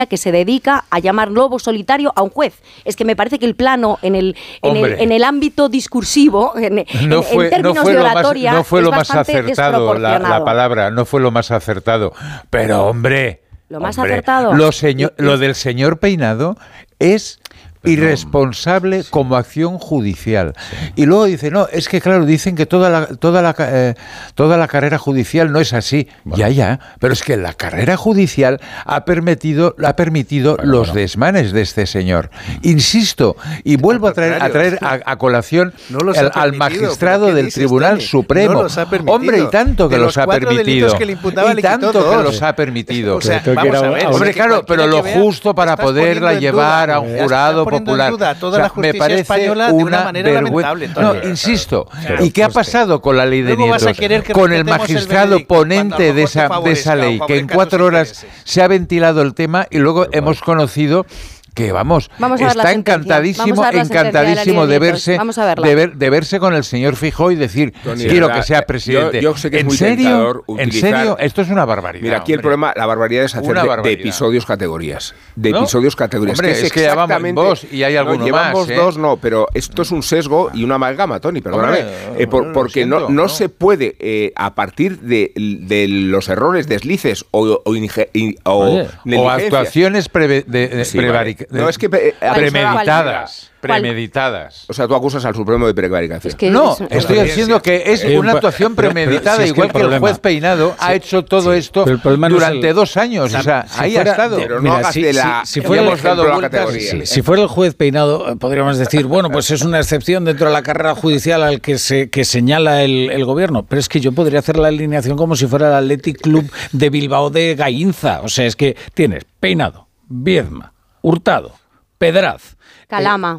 que se dedica a llamar lobo solitario a un juez. Es que me parece que el plano en el ámbito discursivo, en términos de oratoria, no fue es lo más acertado la palabra, no fue lo más acertado. Pero hombre, lo más acertado. Lo del señor Peinado es irresponsable como acción judicial. Sí. Y luego dice, no, es que claro, dicen que toda la carrera judicial no es así. Bueno. Ya, pero es que la carrera judicial ha permitido los desmanes de este señor. Insisto, y vuelvo a traer a colación al magistrado del Tribunal Supremo. No los ha permitido. Hombre, y tanto que los ha permitido. Que le imputaba, y tanto que los ha permitido. O sea, vamos a ver. Hombre, claro, pero lo justo para poderla llevar a un jurado popular. Toda la justicia me parece española de una manera lamentable. No, insisto. ¿Y qué ha pasado con la ley de nietos? Con el magistrado ponente de esa ley, que en 4 horas se ha ventilado el tema y luego hemos conocido que está encantadísimo de verse con el señor Feijóo y decir, Tony, quiero que sea presidente. Yo sé que es muy tentador utilizar... ¿En serio? Esto es una barbaridad. Mira, aquí el problema, la barbaridad es hacer de episodios categorías. Hombre, es que ya vamos dos y hay alguno llevamos más. Dos, no, pero esto es un sesgo y una amalgama, Tony, perdóname. Porque no se puede, a partir de los errores, deslices o actuaciones no, es que premeditadas. O sea, tú acusas al Supremo de prevaricación. Estoy diciendo que es una actuación premeditada, igual que el juez Peinado ha hecho todo esto durante 2 años. O sea, ahí ha estado. Pero no hagas de la... Si fuera el juez Peinado, podríamos decir, bueno, pues es una excepción dentro de la carrera judicial al que señala el gobierno. Pero es que yo podría hacer la alineación como si fuera el Athletic Club de Bilbao de Gainza. O sea, es que tienes Peinado, Viedma, Hurtado, Pedraz, Calama,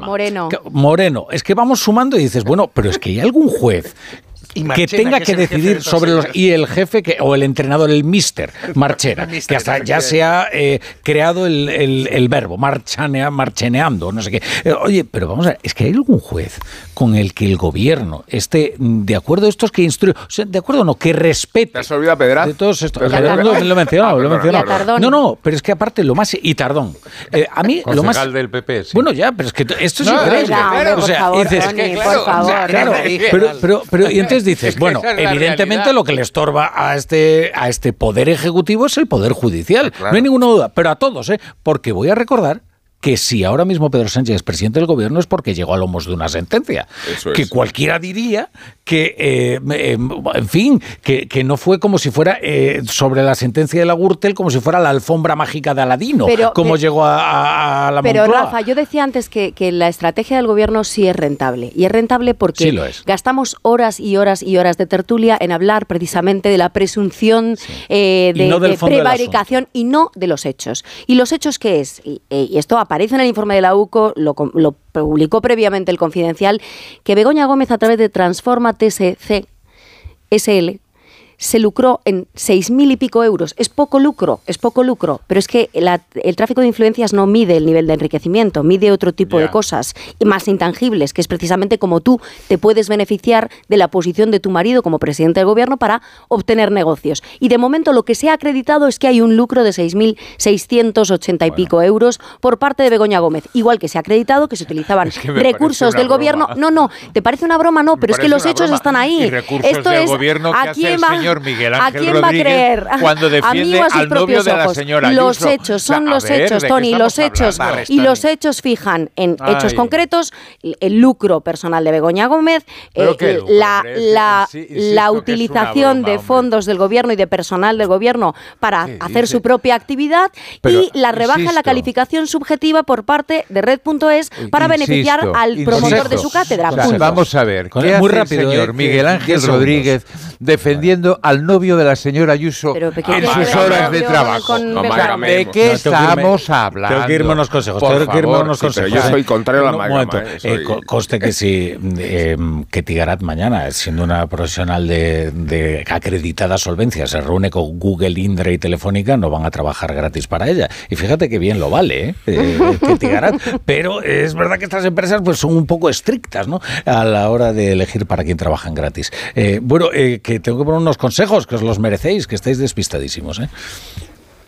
Moreno. Es que vamos sumando y dices, bueno, pero es que hay algún juez que tenga que decidir sobre y el jefe o el entrenador, el míster Marchena, que hasta ya se ha creado el verbo marcheneando, no sé qué. Oye, pero vamos a ver, es que hay algún juez con el que el gobierno esté de acuerdo, estos que instruye, o sea, de acuerdo no, que respete. ¿Te has olvidado Pedraz? De todos estos. Lo he mencionado. No, pero es que aparte lo más y Tardón. A mí lo más del PP, sí. Bueno, ya, pero es que esto es increíble. O sea, dices, por favor. Claro, pero y entonces dices, bueno, evidentemente lo que le estorba a este poder ejecutivo es el poder judicial. Claro. No hay ninguna duda, pero a todos, porque voy a recordar que si ahora mismo Pedro Sánchez es presidente del gobierno es porque llegó a lomos de una sentencia. Que cualquiera diría que, en fin, que no fue como si fuera sobre la sentencia de la Gürtel, como si fuera la alfombra mágica de Aladino, llegó a la Moncloa. Pero Rafa, yo decía antes que la estrategia del gobierno sí es rentable. Y es rentable porque gastamos horas y horas y horas de tertulia en hablar precisamente de la presunción de prevaricación y no de los hechos. ¿Y los hechos qué es? Y esto aparece en el informe de la UCO, lo publicó previamente el Confidencial, que Begoña Gómez, a través de Transforma TSC SL, se lucró en 6.000 y pico euros. Es poco lucro, pero es que el tráfico de influencias no mide el nivel de enriquecimiento, mide otro tipo de cosas más intangibles, que es precisamente como tú te puedes beneficiar de la posición de tu marido como presidente del gobierno para obtener negocios. Y de momento lo que se ha acreditado es que hay un lucro de 6.680 y pico euros por parte de Begoña Gómez. Igual que se ha acreditado que se utilizaban recursos del gobierno. No, ¿te parece una broma? No, pero es que los hechos están ahí. Y recursos del gobierno que hace el señor Miguel Ángel Rodríguez, va a creer? Cuando defiende al novio de la señora Ayuso. Los hechos son los hechos, Tony, los hechos. Y los hechos fijan en hechos concretos el lucro personal de Begoña Gómez, la utilización de fondos del gobierno y de personal del gobierno para hacer su propia actividad y la rebaja en la calificación subjetiva por parte de Red.es para beneficiar al promotor de su cátedra. Vamos a ver, ¿qué hace el señor Miguel Ángel Rodríguez defendiendo al novio de la señora Ayuso en sus horas de trabajo? ¿De qué estamos hablando? Tengo que irme unos consejos. Pero yo soy contrario a la amalgama. Conste que si Ketty Garat mañana, siendo una profesional de acreditada solvencia, se reúne con Google, Indra y Telefónica, no van a trabajar gratis para ella. Y fíjate que bien lo vale, Ketty Garat. Pero es verdad que estas empresas pues son un poco estrictas, ¿no?, a la hora de elegir para quién trabajan gratis. Que tengo que poner unos consejos que os los merecéis, que estáis despistadísimos,